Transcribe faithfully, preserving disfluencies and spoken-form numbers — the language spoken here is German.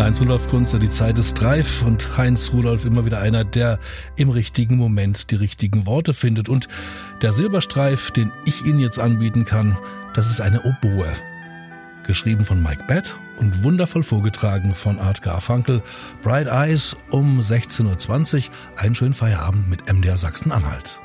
Heinz Rudolf Kunze, die Zeit ist reif, und Heinz Rudolf immer wieder einer, der im richtigen Moment die richtigen Worte findet. Und der Silberstreif, den ich Ihnen jetzt anbieten kann, das ist eine Oboe. Geschrieben von Mike Batt und wundervoll vorgetragen von Art Garfunkel. Bright Eyes um sechzehn Uhr zwanzig. Einen schönen Feierabend mit M D R Sachsen-Anhalt.